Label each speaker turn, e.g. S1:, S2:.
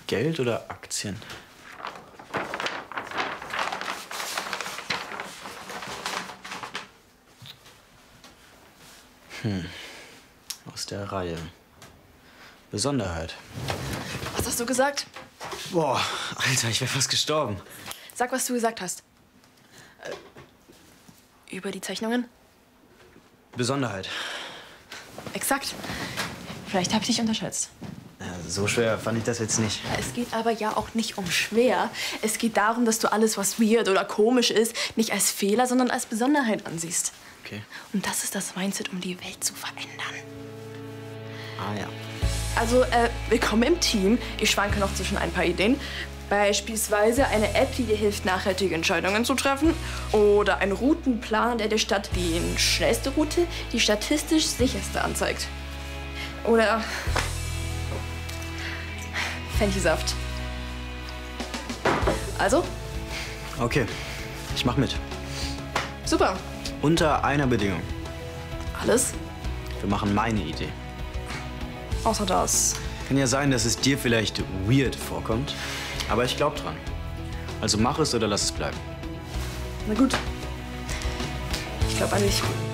S1: Geld oder Aktien? Aus der Reihe. Besonderheit.
S2: Was hast du gesagt?
S1: Boah, Alter, ich wäre fast gestorben.
S2: Sag, was du gesagt hast. Über die Zeichnungen?
S1: Besonderheit.
S2: Exakt. Vielleicht habe ich dich unterschätzt.
S1: Ja, so schwer fand ich das jetzt nicht.
S2: Es geht aber ja auch nicht um schwer. Es geht darum, dass du alles, was weird oder komisch ist, nicht als Fehler, sondern als Besonderheit ansiehst.
S1: Okay.
S2: Und das ist das Mindset, um die Welt zu verändern.
S1: Ah ja.
S2: Also, willkommen im Team. Ich schwanke noch zwischen ein paar Ideen. Beispielsweise eine App, die dir hilft, nachhaltige Entscheidungen zu treffen. Oder ein Routenplan, der der Stadt die schnellste Route, die statistisch sicherste anzeigt. Oder Fenty-Saft. Also?
S1: Okay, ich mach mit.
S2: Super.
S1: Unter einer Bedingung.
S2: Alles?
S1: Wir machen meine Idee.
S2: Außer das.
S1: Kann ja sein, dass es dir vielleicht weird vorkommt, aber ich glaub dran. Also mach es oder lass es bleiben.
S2: Na gut. Ich glaube an dich.